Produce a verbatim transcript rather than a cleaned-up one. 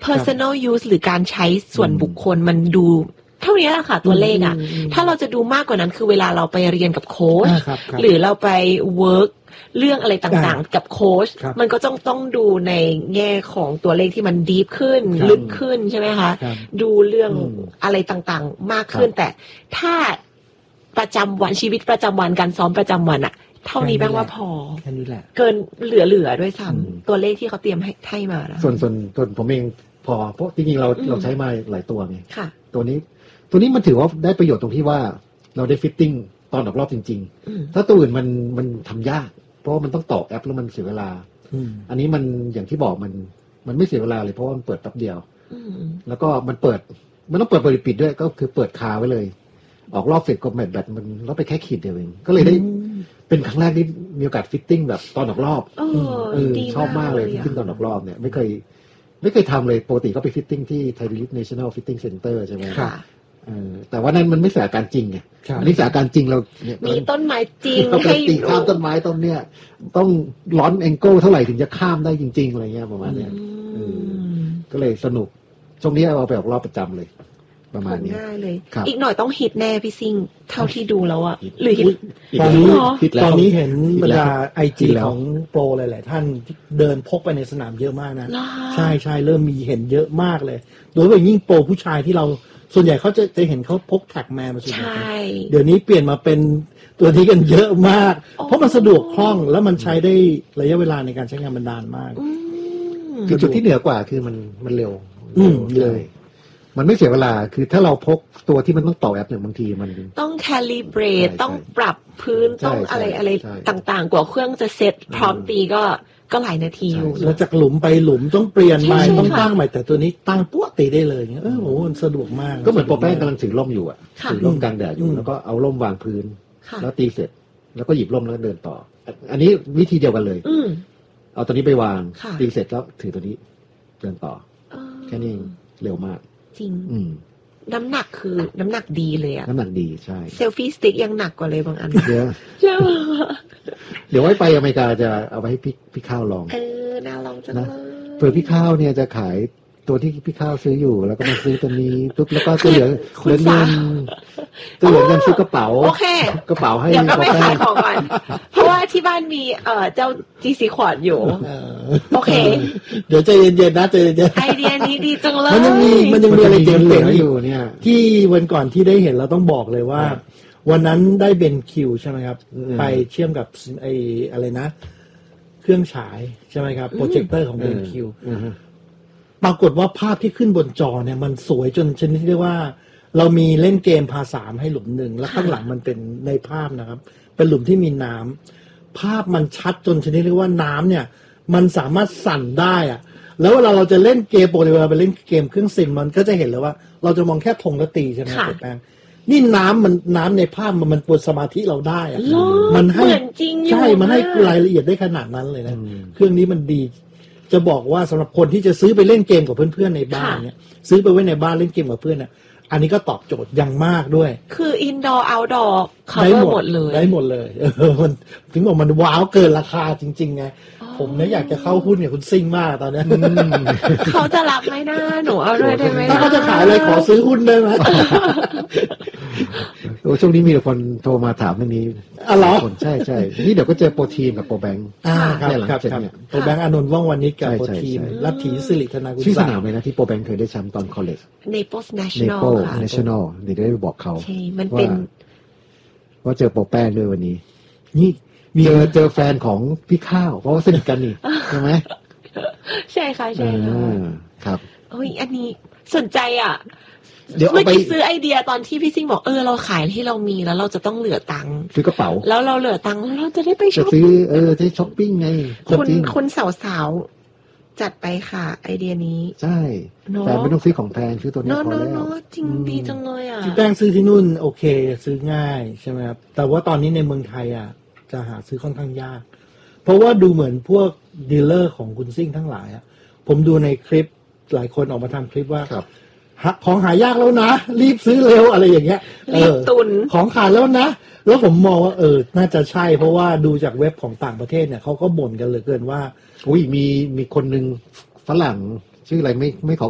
personal use หรือการใช้ส่วนบุคคลมันดูเท่านี้แหละค่ะตัวเลขอ่ะถ้าเราจะดูมากกว่านั้นคือเวลาเราไปเรียนกับโค้ชหรือเราไป work เรื่องอะไรต่างๆกับโค้ชมันก็ต้องต้องดูในแง่ของตัวเลขที่มัน deep ขึ้นลึกขึ้นใช่ไหมคะดูเรื่องอะไรต่างๆมากขึ้นแต่ถ้าประจำวันชีวิตประจำวันการซ้อมประจำวันอะเท่านี้แปลว่าพอแค่นี้แหละเกินเหลือๆด้วยซ้ำตัวเลขที่เขาเตรียมให้ให้มาส่วนส่วนส่วนผมเองพอเพราะจริงๆเราเราใช้มาหลายตัวไงตัวนี้ตัวนี้มันถือว่าได้ประโยชน์ตรงที่ว่าเราได้ฟิตติ้งตอนออกรอบจริงๆถ้าตัวอื่นมันมันทำยากเพราะมันต้องต่อแอปแล้วมันเสียเวลาอันนี้มันอย่างที่บอกมันมันไม่เสียเวลาเลยเพราะว่ามันเปิดแป๊บเดียวแล้วก็มันเปิดมันต้องเปิดเปิดปิดด้วยก็คือเปิดคาไว้เลยออกรอบเสร็จก็แมทแบตมันเราไปแค่ขีดเดียวเองก็เลยได้เป็นครั้งแรกที่มีโอกาสฟิตติ้งแบบตอนออกรอบเออชอบมากเลยฟิตติ้งตอนออกรอบเนี่ยไม่เคยไม่เคยทำเลยปกติก็ไปฟิตติ้งที่ Thai Relief National Fitting Center ใช่ไหมค่ะแต่ว่านั้นมันไม่สถานการณ์จริงไงอันนี้สถานการณ์จริงเราเนี่ยมีต้นไม้จริงให้ตีข้ามต้นไม้ต้นเนี้ยต้องร้อนแองเกิลเท่าไหร่ถึงจะข้ามได้จริงๆอะไรเงี้ยประมาณเนี้ยก็เลยสนุกช่วงนี้เอาไปออกรอบประจำเลยประมาณนี้ง่ายเลยอีกหน่อยต้องฮิตแน่พี่ซิงเท่าที่ดูแล้วอะหรือตอนนี้ตอนนี้เห็นบรรดาไอจีของโปรหลายๆท่านเดินพกไปในสนามเยอะมากนะใช่ใช่เริ่มมีเห็นเยอะมากเลยโดยเฉพาะยิ่งโปรผู้ชายที่เราส่วนใหญ่เขาจะจะเห็นเขาพกแท็กแมนมาส่วนใหญ่เดี๋ยวนี้เปลี่ยนมาเป็นตัวนี้กันเยอะมากเพราะมันสะดวกคล่องแล้วมันใช้ได้ระยะเวลาในการใช้งานมันนานมากคือจุดที่เหนือกว่าคือมันมันเร็วเลยมันไม่เสียเวลาคือถ้าเราพกตัวที่มันต้องต่อแอปเนี่ยบางทีมันต้อง calibrate ต้องปรับพื้นต้องอะไรอะไรต่างๆกว่าเครื่องจะเซ็ตพร้อมตีก็ก็หลายนาทีอยู่แล้วจากหลุมไปหลุมต้องเปลี่ยนใหม่ต้องตั้งใหม่แต่ตัวนี้ตั้งปุ๊บตีได้เลยเออโหมันสะดวกมากก็เหมือนโปรแป้งกำลังถือร่มอยู่อ่ะถือร่มกลางแดดอยู่แล้วก็เอาร่มวางพื้นแล้วตีเสร็จแล้วก็หยิบร่มแล้วเดินต่ออันนี้วิธีเดียวกันเลยเอาตัวนี้ไปวางตีเสร็จแล้วถือตัวนี้เดินต่อแค่นี้เร็วมากจริงน้ำหนักคือน้ำหนักดีเลยอะน้ำหนักดีใช่เซลฟี่สติ๊กยังหนักกว่าเลยบางอันเดี๋ยวเดี๋ยวไว้ไปอเมริกาจะเอาไปให้พี่พี่ข้าวลองเออน่าลองจังเลยเผื่อพี่ข้าวเนี่ยจะขายตัวที่พี่ข้าวซื้ออยู่แล้วก็มาซื้อตัวนี้ปุ๊บแล้วก็ตัวเหลือเหลือเงินตัวเหลือเงินซื้อกระเป๋าโอเคกระเป๋าให้เดี๋ยวก็ไม่ขายของก่อนเพราะว่าที่บ้านมีเอ่อเจ้าจีซีขวดอยู่โอเคเดี๋ยวใจเย็นๆนะใจเย็นๆไอเดียนี้ดีจังเลยมันยังมีมันยังมีอะไรเจ๋งๆอยู่เนี่ยที่วันก่อนที่ได้เห็นเราต้องบอกเลยว่าวันนั้นได้เบนคิวใช่ไหมครับไปเชื่อมกับไออะไรนะเครื่องฉายใช่ไหมครับโปรเจคเตอร์ของเบนคิวปรากฏว่าภาพที่ขึ้นบนจอเนี่ยมันสวยจนชนิดที่เรียกว่าเรามีเล่นเกมพาสามให้หลุมหนึ่งแล้วข้างหลังมันเป็นในภาพนะครับเป็นหลุมที่มีน้ำภาพมันชัดจนชนิดเรียกว่าน้ำเนี่ยมันสามารถสั่นได้อะแล้วเวลาเราจะเล่นเกมปกติเวลาไปเล่นเกมเครื่องซิมมันก็จะเห็นเลยว่าเราจะมองแค่ธงและตีใช่ไหมครับแป้งนี่น้ำมันน้ำในภาพมันมันปวดสมาธิเราได้อะมันให้ใช่มันให้รายละเอียดได้ขนาดนั้นเลยนะเครื่องนี้มันดีจะบอกว่าสำหรับคนที่จะซื้อไปเล่นเกมกับเพื่อนๆในบ้านเนี่ยซื้อไปไว้ในบ้านเล่นเกมกับเพื่อนเนี่ยอันนี้ก็ตอบโจทย์อย่างมากด้วยคืออินดอร์เอาท์ดอร์ได้หมดเลยได้หมดเลยเออมันถึงบอกมันว้าวเกินราคาจริงๆไงผมเนี่ยอยากจะเข้าหุ้นกับคุณซิ่งมากตอนนี้เขาจะรับไหมนะหนูเอาด้วยได้ไหมถ้าเขาจะขายอะไรขอซื้อหุ้นได้ไหมโอ้ช่วงนี้มีคนโทรมาถามเรื่องนี้อ๋อเหรอใช่ใช่นี่เดี๋ยวก็เจอโปรทีมกับโปรแบงค์อ่าครับครับโปรแบงค์อานนท์ว่องวันนี้กับโปรทีมลัทธิสิริธนากุลชื่อสนามเลยนะที่โปรแบงค์เคยได้แชมป์ตอนคอลเลจ Naples National ค่ะ National เดี๋ยวได้บอกเขาใช่มันเป็นว่าเจอโปรแป้งด้วยวันนี้นี่เจอเจอแฟนของพี่ข้าวเพราะว่าสนิทกันนี่ใช่ไหมใช่ค่ะใช่ครับโอ้ยอันนี้สนใจอ่ะเดี๋ยวเมื่อกี้ซื้อไอเดียตอนที่พี่ซิ่งบอกเออเราขายที่เรามีแล้วเราจะต้องเหลือตังค์ซื้อกระเป๋าแล้วเราเหลือตังค์แล้วเราจะได้ไปช้อปปิ้งซื้อเออจะช้อปปิ้งไงคุณคุณสาวๆจัดไปค่ะไอเดียนี้ใช่แต่ไม่ต้องซื้อของแพงซื้อตัวนี้พอแล้วจริงดีจังเลยอ่ะที่แป้งซื้อที่นู่นโอเคซื้อง่ายใช่ไหมครับแต่ว่าตอนนี้ในเมืองไทยอ่ะจะหาซื้อค่อนข้างยากเพราะว่าดูเหมือนพวกดีลเลอร์ของคุณซิ่งทั้งหลายอ่ะผมดูในคลิปหลายคนออกมาทำคลิปว่าของหายากแล้วนะรีบซื้อเร็วอะไรอย่างเงี้ยรีบตุนของขาดแล้วนะแล้วผมมองว่าเออน่าจะใช่เพราะว่าดูจากเว็บของต่างประเทศเนี่ยเขาก็บ่นกันเหลือเกินว่าอุ้ยมีมีคนนึงฝรั่งชื่ออะไรไม่ไม่ขอ